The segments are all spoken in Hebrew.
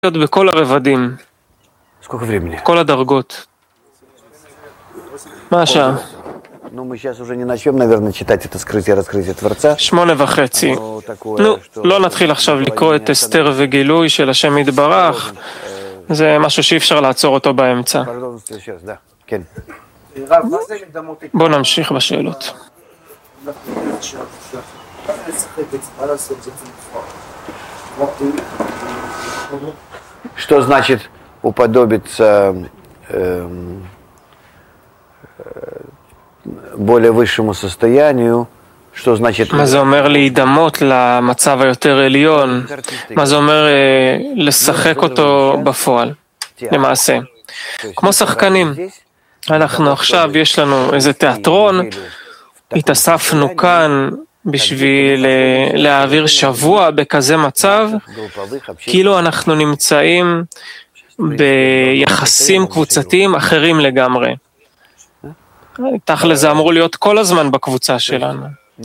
בכל הרבדים, כל הדרגות. מה השעה? 8:30. לא נתחיל עכשיו לקרוא את אסתר וגילוי של השם יתברך. זה משהו שאי אפשר לעצור אותו באמצע. בואו נמשיך בשאלות. Что значит уподобиться более высшему состоянию? Что значит... מה זה אומר להידמות למצב היותר עליון? מה זה אומר לשחק אותו בפועל? למעשה. כמו שחקנים. אנחנו עכשיו, יש לנו איזה תיאטרון, התאספנו כאן בשביל להעביר שבוע בכזה מצב, כאילו אנחנו נמצאים ביחסים קבוצתיים אחרים לגמרי. תכל'ס זה אמור להיות כל הזמן בקבוצה שלנו.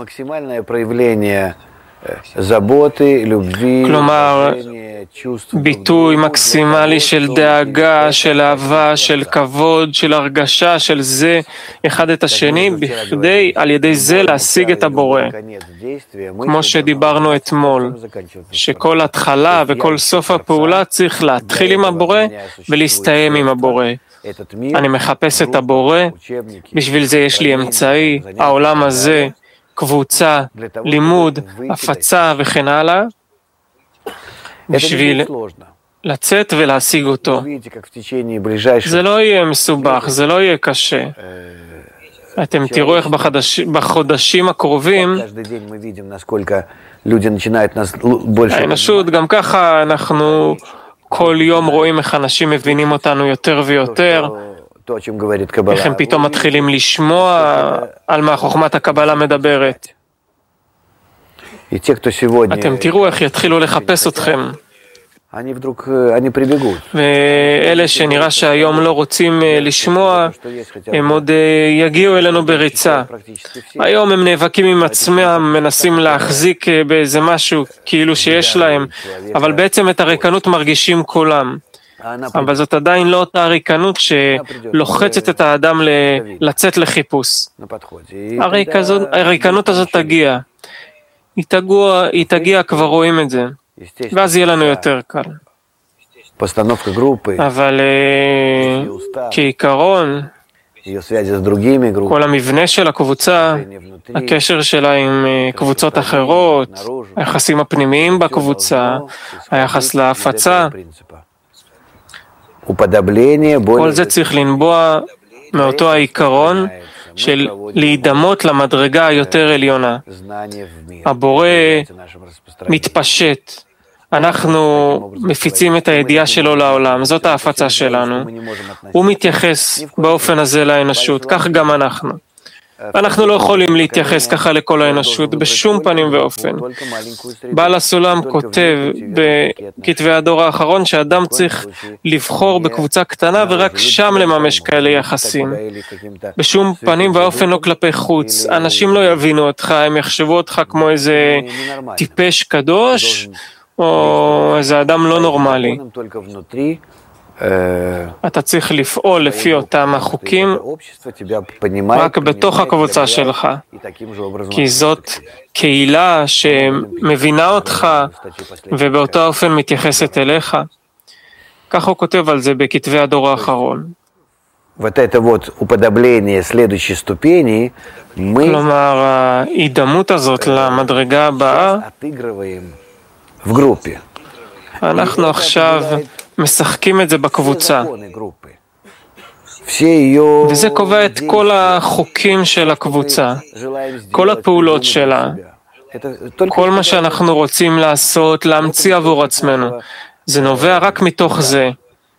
כלומר, ביטוי מקסימלי של דאגה, של אהבה, של כבוד, של הרגשה, של זה אחד את השני, בכדי על ידי זה להשיג את הבורא. כמו שדיברנו אתמול, שכל התחלה וכל סוף הפעולה צריך להתחיל עם הבורא ולהסתיים עם הבורא. אני מחפש את הבורא, בשביל זה יש לי אמצעי, העולם הזה, קבוצה, לימוד, הפצה וכן הלאה, בשביל לצאת ולהשיג אותו. זה לא יהיה מסובך, זה לא יהיה קשה. אתם תראו איך בחודשים הקרובים, האנושות, גם ככה אנחנו כל יום רואים איך אנשים מבינים אותנו יותר ויותר, איך הם פתאום מתחילים לשמוע על מה חוכמת הקבלה מדברת. אתם תראו איך יתחילו לחפש אתכם. ואלה שנראה שהיום לא רוצים לשמוע, הם עוד יגיעו אלינו בריצה. היום הם נאבקים עם עצמם, מנסים להחזיק באיזה משהו כאילו שיש להם, אבל בעצם את הריקנות מרגישים כולם. אבל זאת עדיין לא אותה הריקנות שלוחצת את האדם לצאת לחיפוש. הריקנות הזאת תגיע. היא תגיע, כבר רואים את זה. ואז יהיה לנו יותר קל. אבל כעיקרון, כל המבנה של הקבוצה, הקשר שלה עם קבוצות אחרות, היחסים הפנימיים בקבוצה, היחס להפצה, כל זה צריך לנבוע מאותו העיקרון של להידמות למדרגה היותר עליונה. הבורא מתפשט. אנחנו מפיצים את הידיעה שלו לעולם, זאת ההפצה שלנו. הוא מתייחס באופן הזה לאנושות, כך גם אנחנו. אנחנו לא יכולים להתייחס ככה לכל האנושות בשום פנים ואופן. בעל הסולם כותב בכתבי הדור האחרון שאדם צריך לבחור בקבוצה קטנה ורק שם לממש כאלה יחסים. בשום פנים ואופן לא כלפי חוץ. אנשים לא יבינו אותך, הם יחשבו אותך כמו איזה טיפש קדוש או איזה אדם לא נורמלי. אתה צריך לפעול לפי אותם החוקים רק בתוך הקבוצה שלך, כי זאת קהילה שמבינה אותך ובאותו אופן מתייחסת אליך. כך הוא כותב על זה בכתבי הדור האחרון. כלומר, ההידמות הזאת למדרגה הבאה, אנחנו עכשיו משחקים את זה בקבוצה. וזה קובע את כל החוקים של הקבוצה, כל הפעולות שלה, כל מה שאנחנו רוצים לעשות, להמציא עבור עצמנו. זה נובע רק מתוך זה.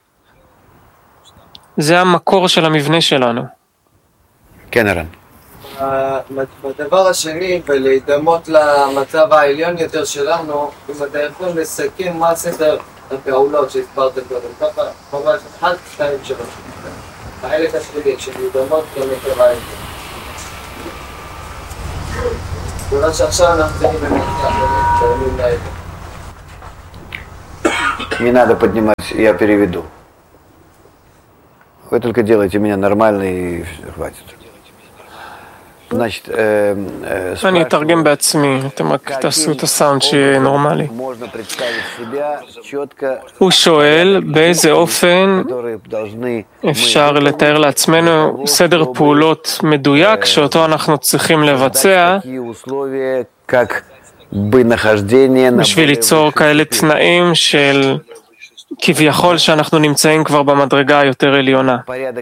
זה המקור של המבנה שלנו. כן, ערן. בדבר השני, ולהידמות למצב העליון יותר שלנו, אם אתה יכול לסכם מה סדר הפעולות שהסברתם קודם, ככה, ממש 1, 2, 3. החלק השלילי, כשנדמות כמקרה העליון. בגלל שעכשיו אנחנו צריכים במקרה, Не надо поднимать, я переведу. Вы только делайте меня нормальный и хватит. Значит, אני אתרגם בעצמי, אתם רק תעשו את הסאונד שיהיה נורמלי. הוא שואל באיזה אופן אפשר לתאר לעצמנו סדר פעולות מדויק שאותו אנחנו צריכים לבצע בשביל ליצור כאלה תנאים של כביכול שאנחנו נמצאים כבר במדרגה היותר עליונה.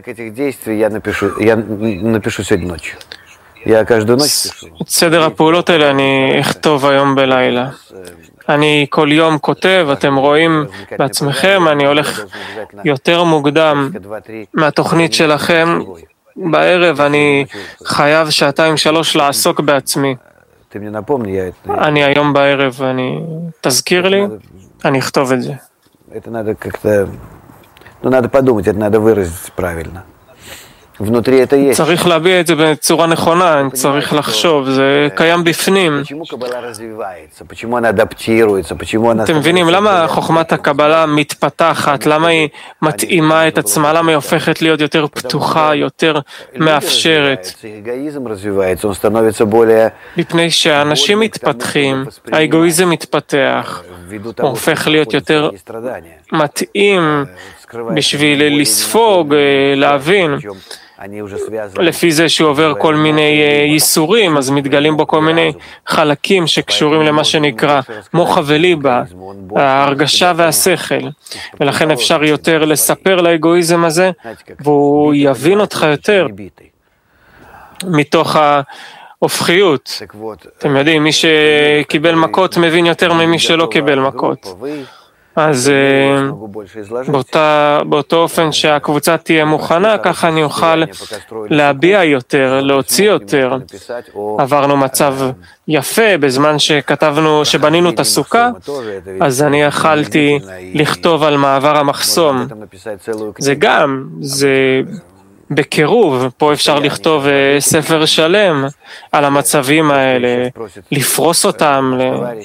את סדר הפעולות האלה אני אכתוב היום בלילה. אני כל יום כותב, אתם רואים בעצמכם, אני הולך יותר מוקדם מהתוכנית שלכם. בערב אני חייב 2-3 לעסוק בעצמי. אני היום בערב, תזכיר לי, אני אכתוב את זה. Это надо как-то, надо подумать, это надо выразить правильно. Внутри это есть. צריך להביע את זה בצורה נכונה, צריך לחשוב, זה קיים בפנים. אתם מבינים, למה חוכמת הקבלה מתפתחת, למה היא מתאימה את עצמה, למה היא הופכת להיות יותר פתוחה, יותר מאפשרת? מפני שהאנשים מתפתחים, האגואיזם מתפתח, הוא הופך להיות יותר מתאים בשביל לספוג, להבין. לפי זה שהוא עובר כל מיני ייסורים, אז מתגלים בו כל מיני חלקים שקשורים למה שנקרא מוחה וליבה, ההרגשה והשכל. ולכן אפשר יותר לספר לאגואיזם הזה, והוא יבין אותך יותר מתוך ההופכיות. אתם יודעים, מי שקיבל מכות מבין יותר ממי שלא קיבל מכות. אז באותו אופן שהקבוצה תהיה מוכנה, ככה אני אוכל להביע יותר, להוציא יותר. עברנו מצב יפה בזמן שבנינו את הסוכה, אז אני יכלתי לכתוב על מעבר המחסום. זה בקירוב, פה אפשר לכתוב ספר שלם על המצבים האלה, לפרוס אותם,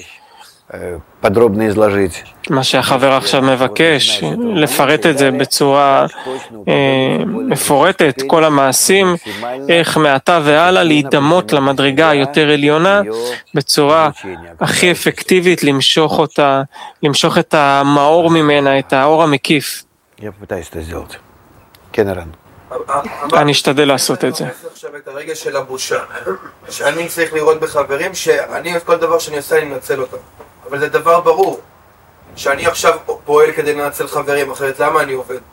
מה שהחבר עכשיו מבקש, לפרט את זה בצורה מפורטת, כל המעשים, איך מעתה והלאה להידמות למדרגה היותר עליונה, בצורה הכי אפקטיבית למשוך את המאור ממנה, את האור המקיף. אני אשתדל לעשות את זה. עכשיו את הרגע של הבושה, שאני צריך לראות בחברים שאני כל דבר שאני עושה אני מנצל אותו, אבל זה דבר ברור שאני עכשיו פועל כדי לנצל חברים, אחרת למה אני עובד?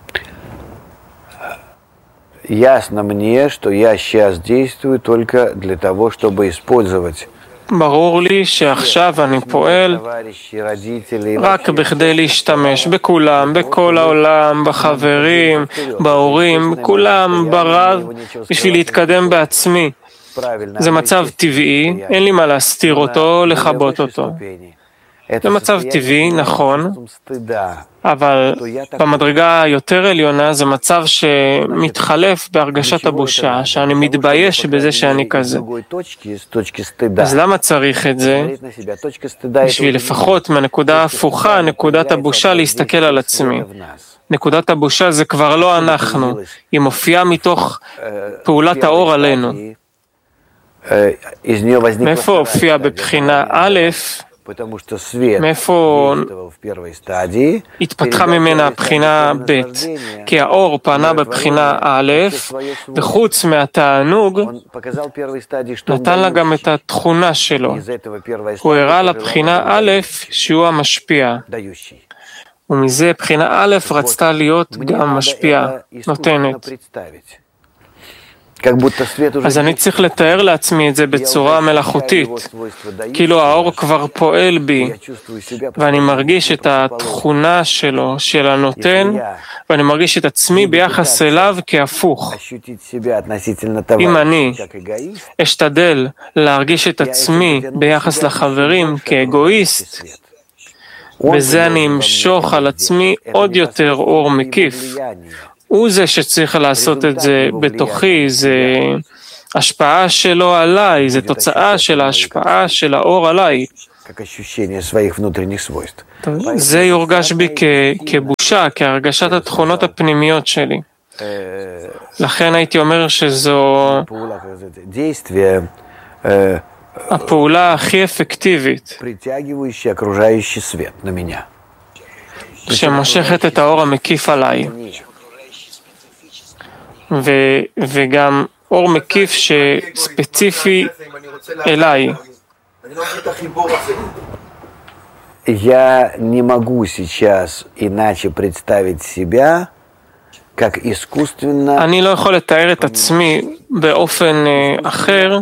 Ясно мне, что я сейчас действую только для того, чтобы использовать. ברור לי שעכשיו אני פועל רק בכדי להשתמש בכולם, בכל העולם, בחברים, בהורים, בכולם, ברב, בשביל להתקדם בעצמי. זה מצב טבעי, אין לי מה להסתיר אותו, לכבות אותו. זה מצב טבעי, נכון, אבל במדרגה היותר עליונה זה מצב שמתחלף בהרגשת הבושה, שאני מתבייש בזה שאני כזה. אז למה צריך את זה? בשביל לפחות מהנקודה ההפוכה, נקודת הבושה, להסתכל על עצמי. נקודת הבושה זה כבר לא אנחנו, היא מופיעה מתוך פעולת האור עלינו. מאיפה הופיע בבחינה א', מאיפה התפתחה ממנה הבחינה ב', כי האור פנה בבחינה א', וחוץ מהתענוג נתן לה גם את התכונה שלו. הוא הראה לבחינה א' שהוא המשפיע, ומזה בחינה א' רצתה להיות גם משפיעה, נותנת. אז אני צריך לתאר לעצמי את זה בצורה מלאכותית, כאילו האור כבר פועל בי, ואני מרגיש את התכונה שלו, של הנותן, ואני מרגיש את עצמי ביחס אליו כהפוך. אם אני אשתדל להרגיש את עצמי ביחס לחברים כאגואיסט, בזה אני אמשוך על עצמי עוד יותר אור מקיף. הוא זה שצריך לעשות את זה בתוכי, זה השפעה שלו עליי, זה תוצאה של ההשפעה של האור עליי. זה יורגש בי כבושה, כהרגשת התכונות הפנימיות שלי. לכן הייתי אומר שזו הפעולה הכי אפקטיבית שמושכת את האור המקיף עליי, וגם אור מקיף שספציפי אליי. אני לא מבין את החיבור הזה. Я не могу сейчас иначе представить себя, как искусственно. אני לא יכול לתאר את עצמי באופן אחר,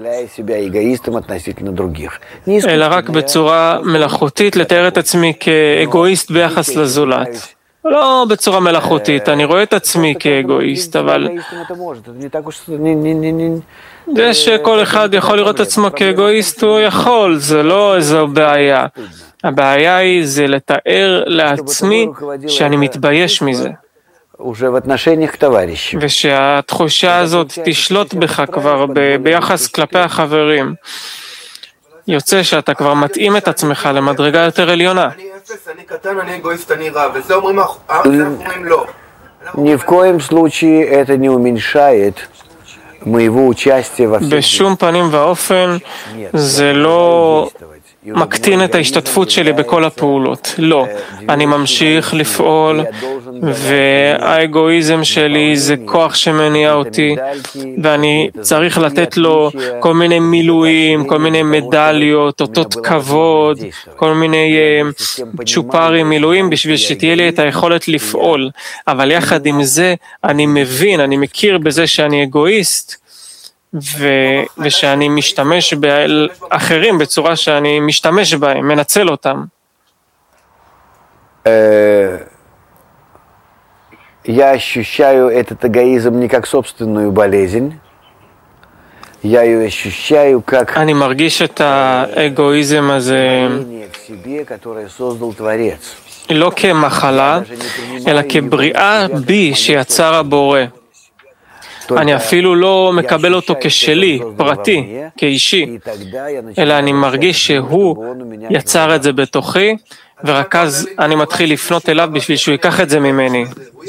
אלא רק בצורה מלאכותית לתאר את עצמי כאגואיסט ביחס לזולת. לא בצורה מלאכותית, אני רואה את עצמי כאגואיסט, אבל זה שכל אחד יכול לראות את עצמו כאגואיסט, הוא יכול, זה לא איזו בעיה. הבעיה היא זה לתאר לעצמי שאני מתבייש מזה. ושהתחושה הזאת תשלוט בך כבר ביחס כלפי החברים. יוצא שאתה כבר מתאים את עצמך למדרגה יותר עליונה. אני אפס, אני קטן, אני אגואיסט, אני רע, וזה אומרים לא. Ни в коем случае это не уменьшает моего участия во всем. בשום פנים ואופן זה לא מקטין את ההשתתפות שלי בכל הפעולות. לא, אני ממשיך לפעול, והאגואיזם שלי זה כוח שמניע אותי, ואני צריך לתת לו כל מיני מילואים, כל מיני מדליות, אותות כבוד, כל מיני צ'ופרים מילואים, בשביל שתהיה לי את היכולת לפעול. אבל יחד עם זה, אני מבין, אני מכיר בזה שאני אגואיסט, ושאני משתמש באחרים בצורה שאני משתמש בהם, מנצל אותם. Я ощущаю этот эгоизм не как собственную болезнь. Я ее ощущаю как אני מרגיש את האגואיזם הזה לא כמחלה, אלא כבריאה בי שיצר הבורא. אני אפילו לא מקבל אותו כשלי, פרטי, כאישי, אלא אני מרגיש שהוא יצר את זה בתוכי, ורק אז אני מתחיל לפנות אליו בשביל שהוא ייקח את זה ממני.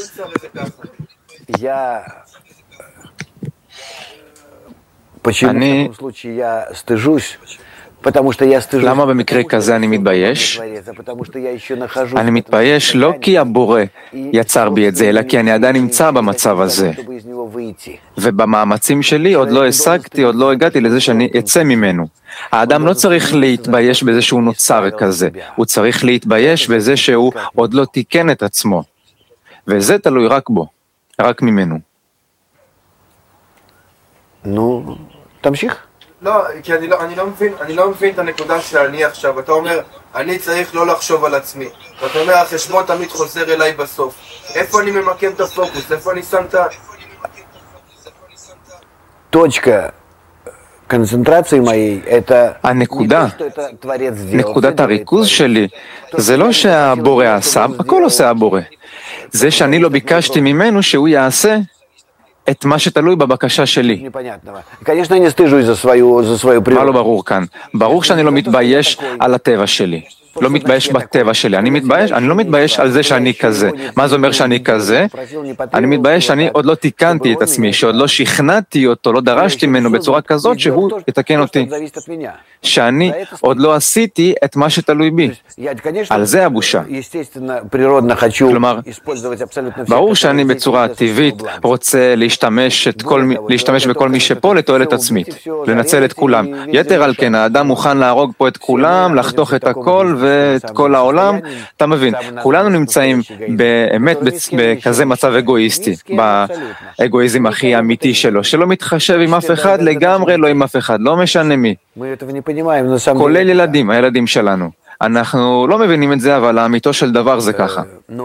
למה במקרה כזה אני מתבייש? אני מתבייש לא כי הבורא יצר בי את זה, אלא כי אני עדיין נמצא במצב הזה. ובמאמצים שלי עוד לא השגתי, עוד לא הגעתי לזה שאני אצא ממנו. האדם לא צריך להתבייש בזה שהוא נוצר כזה, הוא צריך להתבייש בזה שהוא עוד לא תיקן את עצמו. וזה תלוי רק בו, רק ממנו. נו, תמשיך. לא, כי אני לא מבין את הנקודה שאני עכשיו. אתה אומר, אני צריך לא לחשוב על עצמי. ואתה אומר, החשבון תמיד חוזר אליי בסוף. איפה אני ממקם את הפוקוס? איפה אני שם את точка концентрации моей это נקודת הריכוז שלי זה לא שהבורא עשה, הכל עושה הבורא. זה שאני לא ביקשתי ממנו שהוא יעשה את מה שתלוי בבקשה שלי. מה לא ברור כאן? ברור שאני לא מתבייש על הטבע שלי. לא מתבייש בטבע שלי. אני לא מתבייש על זה שאני כזה. מה זה אומר שאני כזה? אני מתבייש שאני עוד לא תיקנתי את עצמי, שעוד לא שכנעתי אותו, לא דרשתי ממנו בצורה כזאת שהוא יתקן אותי. שאני עוד לא עשיתי את מה שתלוי בי. על זה הבושה. כלומר, ברור שאני בצורה טבעית רוצה להשתמש בכל מי שפה לתועלת עצמית, לנצל את כולם. יתר על כן, האדם מוכן להרוג פה את כולם, לחתוך את הכל ואת כל העולם. אתה מבין, כולנו נמצאים באמת בכזה מצב אגואיסטי, באגואיזם הכי אמיתי שלו, שלא מתחשב עם אף אחד, לגמרי לא עם אף אחד, לא משנה מי. כולל ילדים, הילדים שלנו. אנחנו לא מבינים את זה, אבל האמיתו של דבר זה ככה.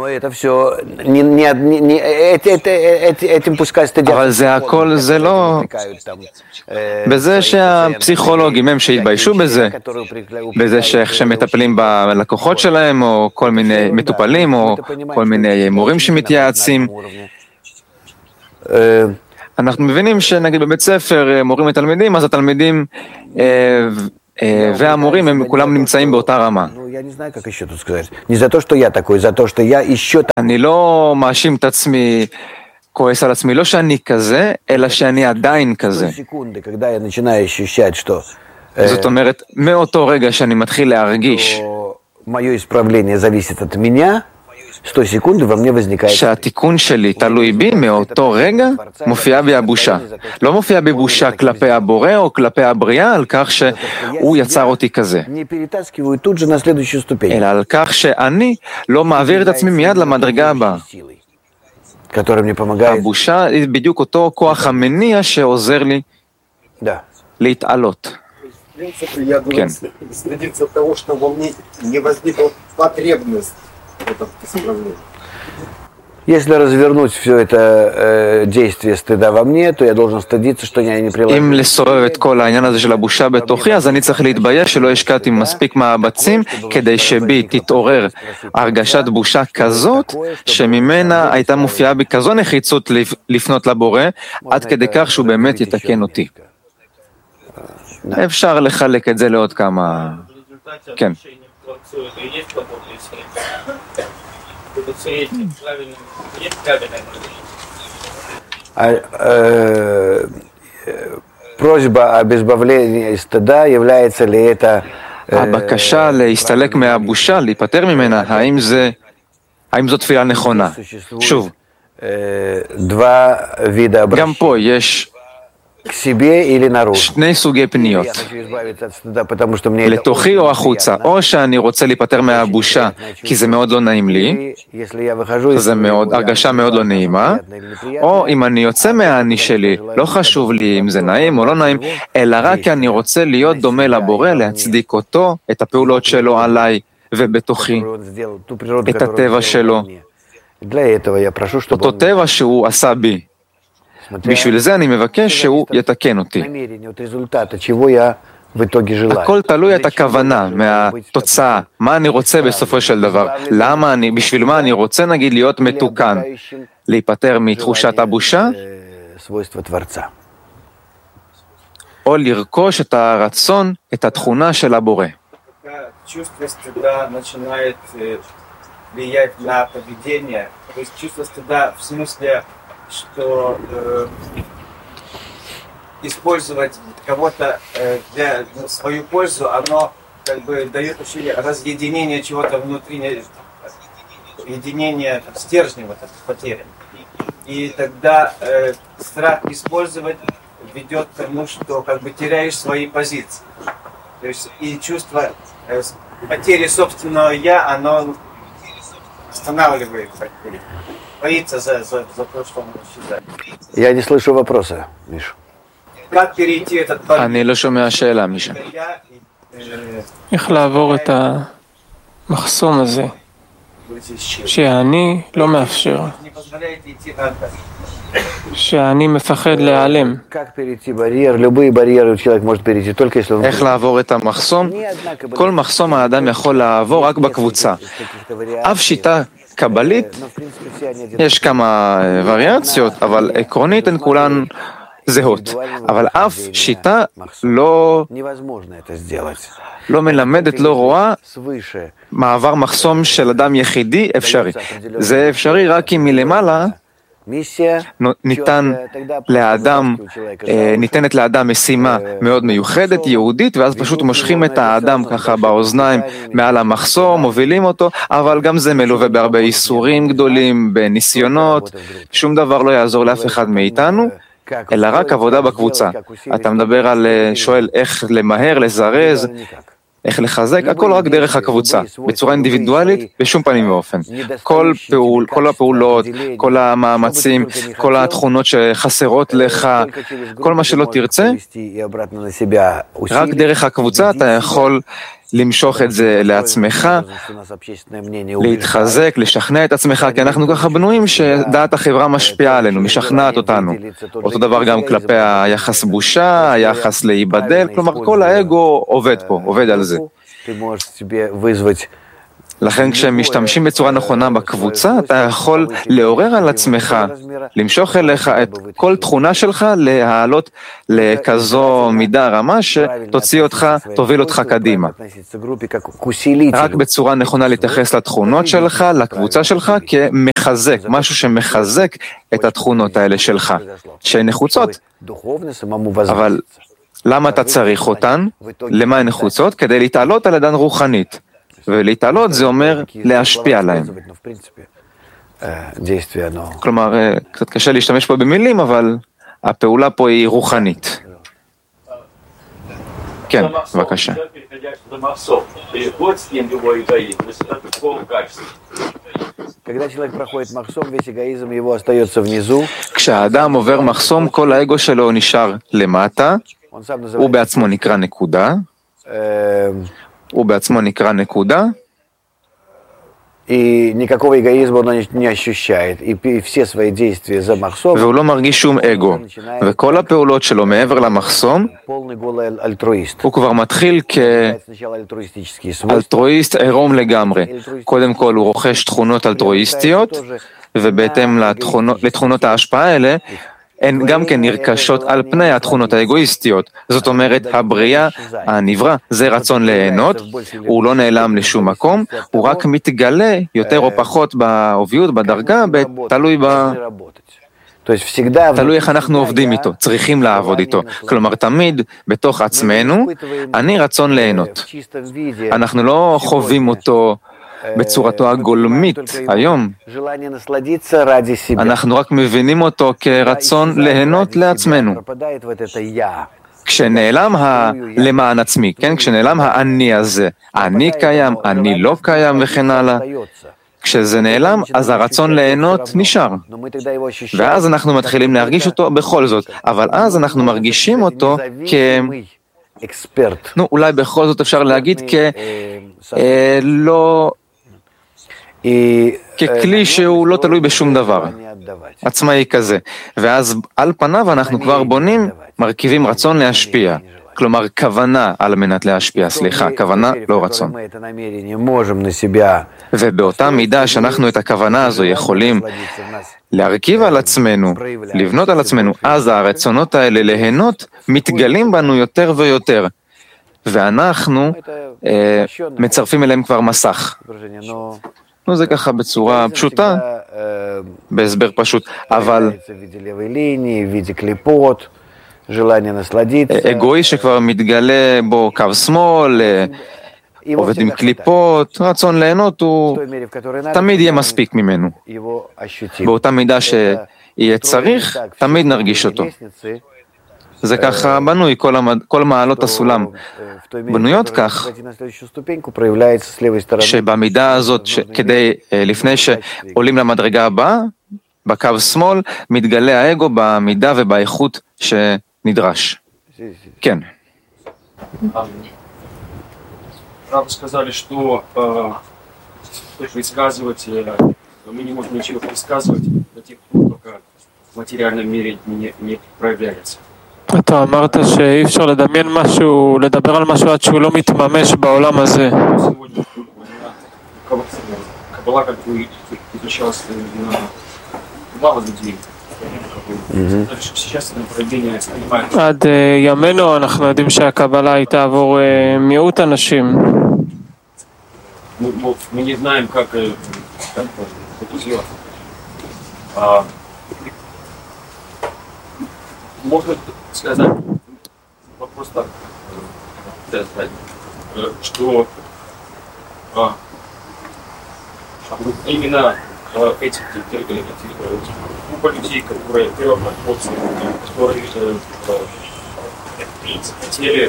אבל זה הכל, זה לא... בזה שהפסיכולוגים הם שהתביישו בזה, בזה שמטפלים בלקוחות שלהם, או כל מיני מטופלים, או כל מיני מורים שמתייעצים. אנחנו מבינים שנגיד בבית ספר מורים לתלמידים, אז התלמידים והמורים הם כולם נמצאים באותה רמה. אני לא מאשים את עצמי, כועס על עצמי, לא שאני כזה, אלא שאני עדיין כזה. זאת אומרת, מאותו רגע שאני מתחיל להרגיש שהתיקון שלי תלוי בי, מאותו רגע מופיעה בי הבושה. לא מופיעה בי בושה כלפי הבורא או כלפי הבריאה על כך שהוא יצר אותי כזה, אלא על כך שאני לא מעביר את עצמי מיד למדרגה הבאה. הבושה היא בדיוק אותו כוח המניע שעוזר לי להתעלות. כן. Если развернуть все это действие стыда во мне, то я должен стыдиться, что я не приложил. אם לסובב את כל העניין הזה של הבושה בתוכי, אז אני צריך להתבייש שלא השקעתי מספיק מאמצים כדי שבי תתעורר הרגשת בושה כזאת, שממנה הייתה מופיעה בי כזו נחיצות לפנות לבורא, עד כדי כך שהוא באמת יתקן אותי. אפשר לחלק את זה לעוד כמה... כן. Просьба об избавлении из стыда является ли это... הבקשה להסתלק מהבושה, להיפטר ממנה, האם זו תפילה נכונה? שוב, גם פה יש שני סוגי פניות, לתוכי או החוצה. או שאני רוצה להיפטר מהבושה כי זה מאוד לא נעים לי, זה הרגשה מאוד לא נעימה, או אם אני יוצא מהאני שלי, לא חשוב לי אם זה נעים או לא נעים, אלא רק כי אני רוצה להיות דומה לבורא, להצדיק אותו, את הפעולות שלו עליי ובתוכי, את הטבע שלו, אותו טבע שהוא עשה בי. בשביל זה אני מבקש שהוא יתקן אותי. הכל תלוי את הכוונה מהתוצאה, מה אני רוצה בסופו של דבר, בשביל מה אני רוצה נגיד להיות מתוקן, להיפטר מתחושת הבושה, או לרכוש את הרצון, את התכונה של הבורא. что использовать кого-то для свою пользу, оно как бы дает ощущение разъединения чего-то внутри, единения стержня вот этой потери. И тогда страх использовать ведет к тому, что как бы теряешь свои позиции. То есть и чувство потери собственного «я», оно останавливает, боится за то, что он считает. Я не слышу вопроса, Миша. Как перейти этот אני לא שומע שאלה, מישה. איך לעבור את המחסום הזה, שאני לא מאפשר, שאני מפחד להיעלם. איך לעבור את המחסום? כל מחסום האדם יכול לעבור רק בקבוצה. אף שיטה קבלית, יש כמה וריאציות, אבל עקרונית הן כולן זהות. אבל אף שיטה לא מלמדת, לא רואה מעבר מחסום של אדם יחידי אפשרי. זה אפשרי רק אם מלמעלה ניתנת לאדם משימה מאוד מיוחדת, יהודית, ואז פשוט מושכים את האדם ככה באוזניים מעל המחסום, מובילים אותו, אבל גם זה מלווה בהרבה איסורים גדולים, בניסיונות, שום דבר לא יעזור לאף אחד מאיתנו, אלא רק עבודה בקבוצה. אתה מדבר על, שואל איך למהר, לזרז, איך לחזק, הכל רק דרך הקבוצה, בצורה אינדיבידואלית, בשום פנים ואופן. כל הפעולות, כל המאמצים, כל התכונות שחסרות לך, כל מה שלא תרצה, רק דרך הקבוצה אתה יכול למשוך את זה לעצמך, להתחזק, לשכנע את עצמך, כי אנחנו ככה בנויים שדעת החברה משפיעה עלינו, משכנעת אותנו. אותו דבר גם כלפי היחס בושה, היחס להיבדל, כלומר כל האגו עובד פה, עובד על זה. לכן כשהם משתמשים בצורה נכונה בקבוצה, אתה יכול לעורר על עצמך, למשוך אליך את כל תכונה שלך, להעלות לכזו מידה רמה שתוציא אותך, תוביל אותך קדימה. רק בצורה נכונה להתייחס לתכונות שלך, לקבוצה שלך, כמחזק, משהו שמחזק את התכונות האלה שלך, שהן נחוצות. אבל למה אתה צריך אותן? למה הן נחוצות? כדי להתעלות על ידן רוחנית. ולהתעלות זה אומר להשפיע עליהם. כלומר, קצת קשה להשתמש פה במילים, אבל הפעולה פה היא רוחנית. כן, בבקשה. כשהאדם עובר מחסום, כל האגו שלו נשאר למטה, הוא בעצמו נקרא נקודה, והוא לא מרגיש שום אגו, וכל הפעולות שלו מעבר למחסום, הוא כבר מתחיל כאלטרואיסט עירום לגמרי. קודם כל הוא רוכש תכונות אלטרואיסטיות, ובהתאם לתכונות ההשפעה האלה, הן גם כן נרכשות על פני התכונות האגואיסטיות. זאת אומרת, הבריאה, הנברא, זה רצון ליהנות, הוא לא נעלם לשום מקום, הוא רק מתגלה יותר או פחות בעוביות, בדרגה, תלוי איך אנחנו עובדים איתו, צריכים לעבוד איתו. כלומר, תמיד בתוך עצמנו, אני רצון ליהנות. אנחנו לא חווים אותו בצורתו הגולמית היום. אנחנו רק מבינים אותו כרצון ליהנות לעצמנו. כשנעלם למען עצמי, כן? כשנעלם האני הזה, אני קיים, אני לא קיים וכן הלאה. כשזה נעלם, אז הרצון ליהנות נשאר. ואז אנחנו מתחילים להרגיש אותו בכל זאת. אבל אז אנחנו מרגישים אותו אולי בכל זאת אפשר להגיד ככלי שהוא לא תלוי בשום דבר, עצמאי כזה. ואז על פניו אנחנו כבר בונים, מרכיבים רצון להשפיע. כלומר, כוונה על מנת להשפיע, כוונה, לא רצון. ובאותה מידה שאנחנו את הכוונה הזו יכולים להרכיב על עצמנו, לבנות על עצמנו, אז הרצונות האלה ליהנות מתגלים בנו יותר ויותר. ואנחנו מצרפים אליהם כבר מסך. זה ככה בצורה פשוטה, בהסבר פשוט, אבל אגואיסט שכבר מתגלה בו קו שמאל, עובד עם קליפות, רצון ליהנות הוא תמיד יהיה מספיק ממנו. באותה מידה שיהיה צריך, תמיד נרגיש אותו. זה ככה בנוי, כל מעלות הסולם בנויות כך, שבמידה הזאת, לפני שעולים למדרגה הבאה, בקו שמאל, מתגלה האגו במידה ובאיכות שנדרש. כן. Правда сказали, что предсказывать, мы не можем ничего предсказывать до тех пор, пока в материальном мире не проявляется. אתה אמרת שאי אפשר לדמיין משהו, לדבר על משהו עד שהוא לא מתממש בעולם הזה. Каббала, как бы изучалась мало людей. עד ימינו אנחנו יודעים שהקבלה הייתה עבור מיעוט אנשים. Мы не знаем, как это сделать. Можно сказать вопрос так, что именно эти группа людей, которые первопроходцы, которые хотели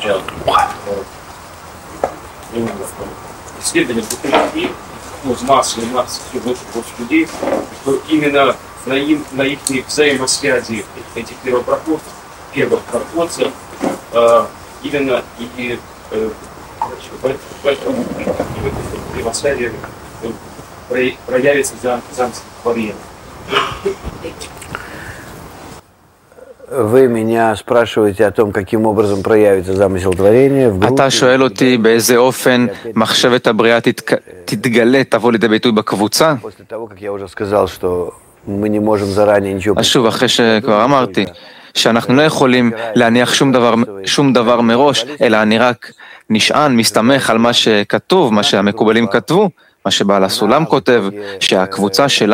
исследования людей, с массой людей, что именно на их взаимосвязи этих первопроходцев именно и в этом взаимосвязи проявится замысел творения. Вы меня спрашиваете о том, каким образом проявится замысел творения в группе. אתה שואל אותי באיזה אופן מחשבת הבריאה תתגלה, תבוא לידי ביטוי בקבוצה? После того, как я уже сказал, что мы не можем заранее ничего. אז שוב, אחרי שכבר אמרתי, שאנחנו לא יכולים להניח שום דבר מראש, אלא אני רק נשען, מסתמך על מה שכתוב, מה שהמקובלים כתבו, מה שבעל הסולם כותב, שהקבוצה שלנו